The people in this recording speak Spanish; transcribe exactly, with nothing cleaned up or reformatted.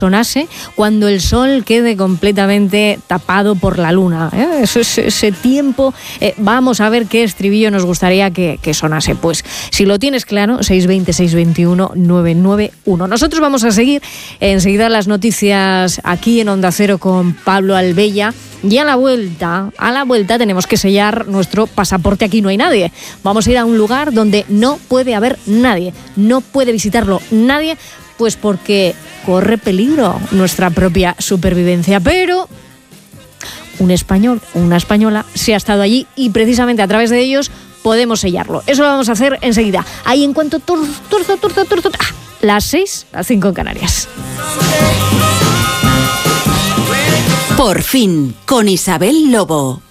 sonase cuando el sol quede completamente tapado por la luna, ¿eh? Eso es ese tiempo. Eh, vamos a ver qué estribillo nos gustaría que, que sonase. Pues si lo tienes claro, seis veinte, seis veintiuno, nueve nueve uno. Nosotros vamos a seguir enseguida las noticias aquí en Onda Cero con Pablo Albella. Y a la vuelta, a la vuelta tenemos que sellar nuestro pasaporte. Aquí no hay nadie. Vamos a ir a un lugar donde no puede haber nadie. No puede visitarlo nadie, pues porque corre peligro nuestra propia supervivencia. Pero un español o una española se ha estado allí y precisamente a través de ellos podemos sellarlo. Eso lo vamos a hacer enseguida. Ahí en cuanto turzo, turzo, turzo, turzo, ah, las seis, las cinco en Canarias. Por fin, con Isabel Lobo.